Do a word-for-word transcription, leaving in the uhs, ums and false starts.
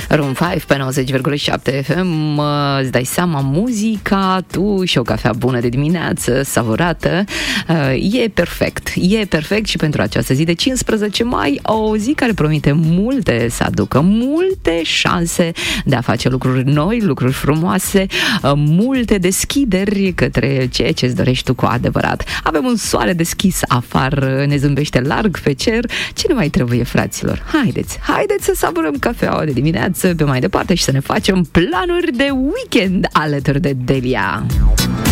Room cinci pe nouăzeci virgulă șapte F M. Îți dai seama, muzica, tu și o cafea bună de dimineață, savurată, e perfect. E perfect și pentru această zi de cincisprezece mai, o zi care promite multe să aducă, multe șanse de a face lucruri noi, lucruri frumoase, multe deschideri către ceea ce îți dorești tu cu adevărat. Avem un soare deschis afară, ne zâmbește larg pe cer. Ce ne mai trebuie, fraților? Haideți, haideți să savurăm cafeaua de dimineață pe mai departe și să ne facem planuri de weekend alături de Delia.